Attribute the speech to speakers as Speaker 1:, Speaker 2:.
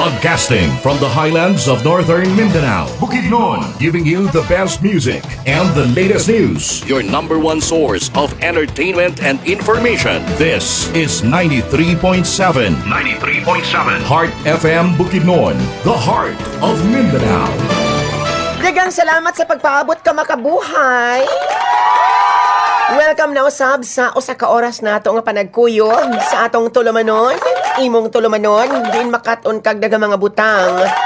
Speaker 1: Broadcasting from the highlands of northern Mindanao, Bukidnon, giving you the best music and the latest news. Your number one source of entertainment and information. This is 93.7. 93.7. Heart FM Bukidnon, the heart of Mindanao.
Speaker 2: Daghang salamat sa pagpaabot ka makabuhay. Welcome na usab sa usa ka oras nato nga panagkuyog sa atong tulumanon. Imong tulumanon din makaton kag daghang mga butang